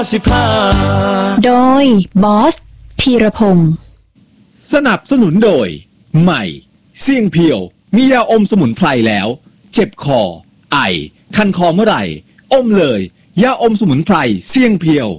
โดยบอสธีรพงศ์สนับสนุนโดยใหม่เสี่ยงเพียวมียาอมสมุนไพรแล้วเจ็บคอไอคันคอเมื่อไหร่อมเลยยาอมสมุนไพรเสี่ยงเพียว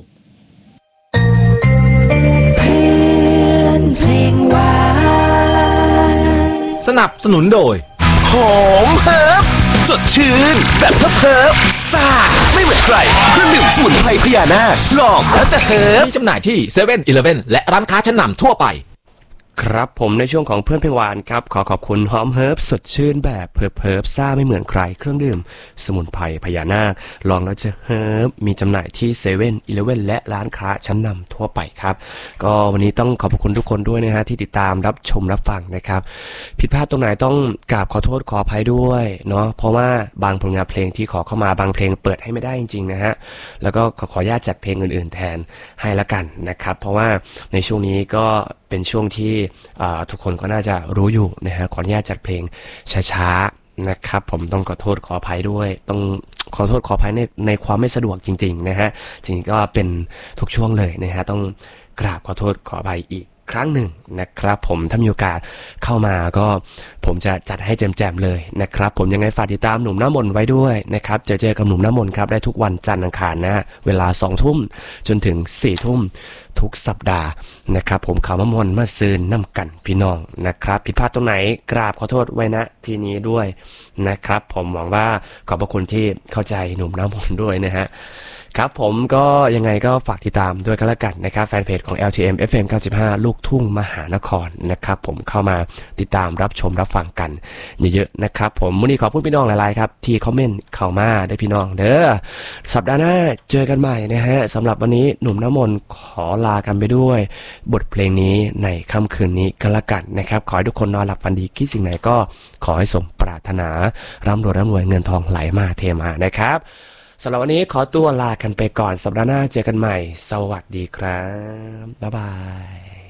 สนับสนุนโดยหอมเฮิร์บสดชื่นแบบเฮิร์บซ่าไม่เหมือนใครเครื่องดื่มสมุนไพรพญานาคลองแล้วจะเฮิร์บมีจำหน่ายที่เซเว่นอีเลฟเว่นและร้านค้าชั้นนำทั่วไปครับผมในช่วงของเพื่อนเพลงหวานครับขอขอบคุณหอมเฮิร์บสดชื่นแบบเฮิร์บซ่าไม่เหมือนใครเครื่องดื่มสมุนไพรพญานาคลองแล้วจะเฮิร์บมีจำหน่ายที่เซเว่นอีเลฟเว่นและร้านค้าชั้นนำทั่วไปครับก็วันนี้ต้องขอบคุณทุกคนด้วยนะฮะที่ติดตามรับชมรับฟังนะครับผิดพลาดตรงไหนต้องกราบขอโทษขออภัยด้วยเนาะเพราะว่าบางผลงานเพลงที่ขอเข้ามาบางเพลงเปิดให้ไม่ได้จริงๆนะฮะแล้วก็ขออนุญาตจัดเพลงอื่นๆแทนให้ละกันนะครับเพราะว่าในช่วงนี้ก็เป็นช่วงที่ทุกคนก็น่าจะรู้อยู่นะฮะขออนุญาตจัดเพลงช้าๆนะครับผมต้องขอโทษขออภัยด้วยต้องขอโทษขออภัยในความไม่สะดวกจริงๆนะฮะจริงก็เป็นทุกช่วงเลยนะฮะต้องกราบขอโทษขออภัยอีกครั้งหนึ่งนะครับผมถ้ามีโอกาสเข้ามาก็ผมจะจัดให้แจมๆเลยนะครับผมยังไงฝากติดตามหนุ่มหน้ามนต์ไว้ด้วยนะครับเจอกับหนุ่มหน้ามนต์ครับได้ทุกวันจันทร์อังคารนะเวลา 20:00 นจนถึง 4:00 นทุกสัปดาห์นะครับผมข่าวมะมนมาซื้อน้ำกันพี่น้องนะครับผิดพลาดตรงไหนกราบขอโทษไว้ณทีนี้ด้วยนะครับผมหวังว่าขอบพระคุณที่เข้าใจหนุ่มหน้ามนต์ด้วยนะฮะครับผมก็ยังไงก็ฝากติดตามด้วยกันละกันนะครับแฟนเพจของ LTM FM 95 ลูกทุ่งมหานครนะครับผมเข้ามาติดตามรับชมรับฟังกันเยอะๆนะครับผมวันนี้ขอบคุณพี่น้องหลายๆครับที่คอมเมนต์เข้ามาได้พี่น้องเด้อสัปดาห์หน้าเจอกันใหม่นะฮะสำหรับวันนี้หนุ่มน้ำมนต์ขอลากันไปด้วยบทเพลงนี้ในค่ำคืนนี้กันละกันนะครับขอให้ทุกคนนอนหลับฝันดีคิดสิ่งไหนก็ขอให้สมปรารถนาร่ำรวยเงินทองไหลมาเทมานะครับสำหรับวันนี้ขอตัวลากันไปก่อนสัปดาห์หน้าเจอกันใหม่สวัสดีครับบ๊ายบาย